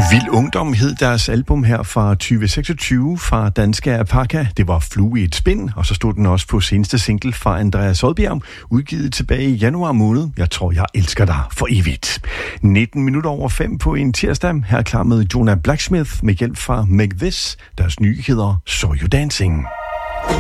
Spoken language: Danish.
Vild Ungdom hed deres album her fra 2026 fra danske Apaka. Det var Flue i et spind, og så stod den også på seneste single fra Andreas Oddbjerg, udgivet tilbage i januar måned. Jeg tror, jeg elsker dig for evigt. 19 minutter over 5 på en tirsdag. Her klar med Jonah Blacksmith med hjælp fra Make This. Deres nye hedder So You Dancing.